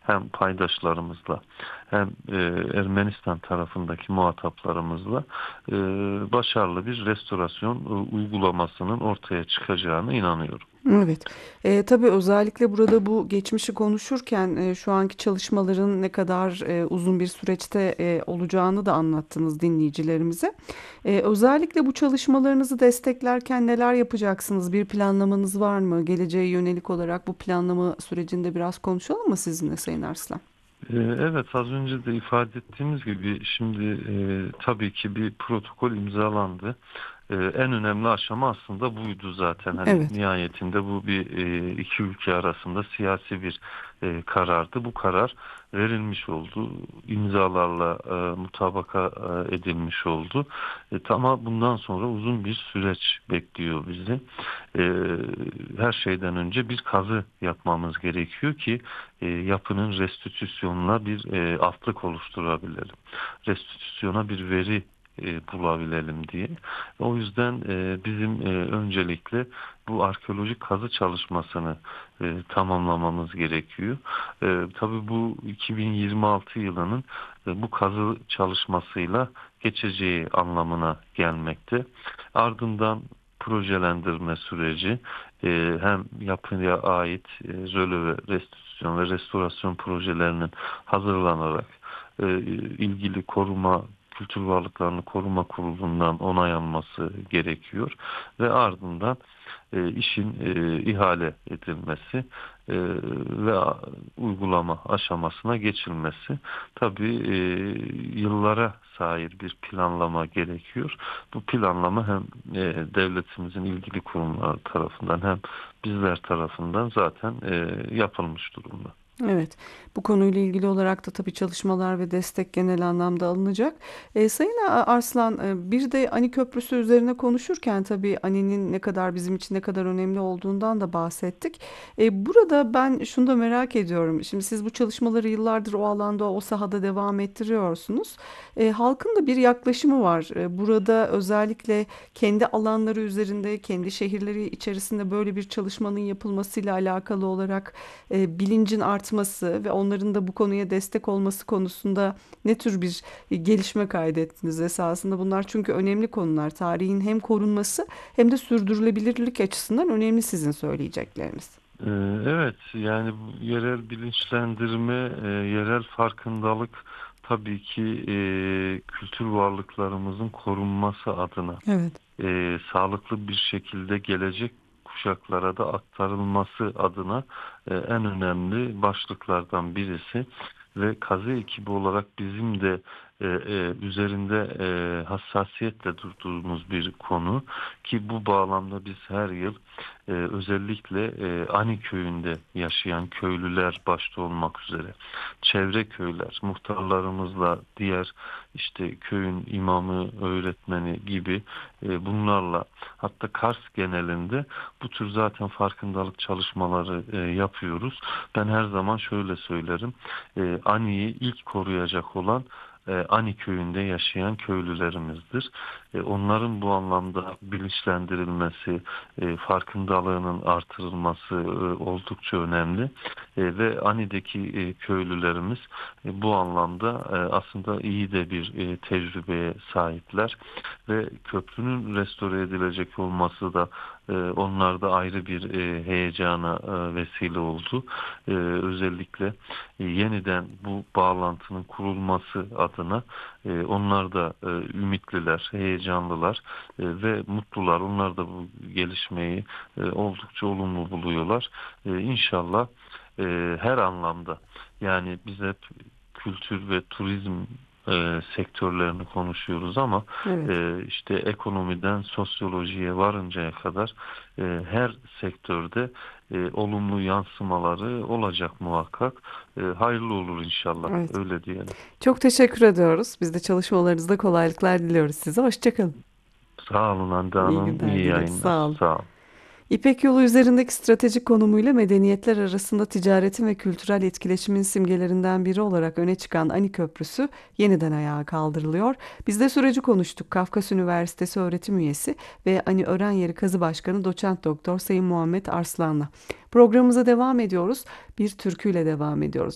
hem paydaşlarımızla hem Ermenistan tarafındaki muhataplarımızla e, başarılı bir restorasyon uygulamasının ortaya çıkacağına inanıyorum. Evet. Tabii özellikle burada bu geçmişi konuşurken şu anki çalışmaların ne kadar uzun bir süreçte olacağını da anlattınız dinleyicilerimize. Özellikle bu çalışmalarınızı desteklerken neler yapacaksınız? Bir planlamanız var mı? Geleceğe yönelik olarak bu planlama sürecinde biraz konuşalım mı sizinle Sayın Arslan? Evet, az önce de ifade ettiğimiz gibi şimdi tabii ki bir protokol imzalandı. En önemli aşama aslında buydu zaten. Hani Evet. nihayetinde bu bir iki ülke arasında siyasi bir karardı. Bu karar verilmiş oldu. İmzalarla mutabaka edilmiş oldu. Ama bundan sonra uzun bir süreç bekliyor bizi. E, Her şeyden önce bir kazı yapmamız gerekiyor ki yapının restitüsyonuna bir altlık oluşturabilelim. Restitüsyona bir veri bulabilelim diye. O yüzden bizim öncelikle bu arkeolojik kazı çalışmasını tamamlamamız gerekiyor. Tabii bu 2026 yılının bu kazı çalışmasıyla geçeceği anlamına gelmekte. Ardından projelendirme süreci hem yapıya ait röleve, restitüsyon ve restorasyon projelerinin hazırlanarak ilgili kültür varlıklarını koruma kurulundan onay alması gerekiyor ve ardından işin ihale edilmesi ve uygulama aşamasına geçilmesi. Tabii yıllara sahip bir planlama gerekiyor. Bu planlama hem devletimizin ilgili kurumları tarafından hem bizler tarafından zaten yapılmış durumda. Evet, bu konuyla ilgili olarak da tabii çalışmalar ve destek genel anlamda alınacak. Sayın Arslan, bir de Ani Köprüsü üzerine konuşurken tabii Ani'nin ne kadar bizim için ne kadar önemli olduğundan da bahsettik. Burada ben şunu da merak ediyorum. Şimdi siz bu çalışmaları yıllardır o alanda, o sahada devam ettiriyorsunuz. Halkın da bir yaklaşımı var. Burada özellikle kendi alanları üzerinde, kendi şehirleri içerisinde böyle bir çalışmanın yapılmasıyla alakalı olarak bilincin artması ve onların da bu konuya destek olması konusunda ne tür bir gelişme kaydettiniz esasında? Bunlar çünkü önemli konular. Tarihin hem korunması hem de sürdürülebilirlik açısından önemli sizin söyleyecekleriniz. Ee, Evet, yani bu yerel bilinçlendirme, yerel farkındalık tabii ki kültür varlıklarımızın korunması adına Evet. sağlıklı bir şekilde gelecek kuşaklara da aktarılması adına en önemli başlıklardan birisi ve kazı ekibi olarak bizim de üzerinde hassasiyetle durduğumuz bir konu ki bu bağlamda biz her yıl özellikle Ani köyünde yaşayan köylüler başta olmak üzere çevre köyler, muhtarlarımızla diğer işte köyün imamı, öğretmeni gibi bunlarla hatta Kars genelinde bu tür zaten farkındalık çalışmaları yapıyoruz. Ben her zaman şöyle söylerim. Ani'yi ilk koruyacak olan Ani köyünde yaşayan köylülerimizdir. Onların bu anlamda bilinçlendirilmesi, farkındalığının artırılması oldukça önemli. Ve Ani'deki köylülerimiz bu anlamda aslında iyi de bir tecrübeye sahipler ve köprünün restore edilecek olması da onlarda ayrı bir heyecana vesile oldu. Özellikle yeniden bu bağlantının kurulması adına onlar da ümitliler, heyecanlılar ve mutlular. Onlar da bu gelişmeyi oldukça olumlu buluyorlar. İnşallah her anlamda yani biz hep kültür ve turizm sektörlerini konuşuyoruz ama Evet. işte ekonomiden sosyolojiye varıncaya kadar her sektörde olumlu yansımaları olacak muhakkak. Hayırlı olur inşallah. Evet. Öyle diyelim. Çok teşekkür ediyoruz. Biz de çalışmalarınızda kolaylıklar diliyoruz size. Hoşça kalın. Sağ olun Hande İyi Hanım. günler İyi dileriz. Sağ yayınlar. olun. Sağ olun. İpek Yolu üzerindeki stratejik konumuyla medeniyetler arasında ticaretin ve kültürel etkileşimin simgelerinden biri olarak öne çıkan Ani Köprüsü yeniden ayağa kaldırılıyor. Biz de süreci konuştuk. Kafkas Üniversitesi öğretim üyesi ve Ani Ören Yeri Kazı Başkanı Doçent Doktor Sayın Muhammed Arslan'la. Programımıza devam ediyoruz. Bir türküyle devam ediyoruz.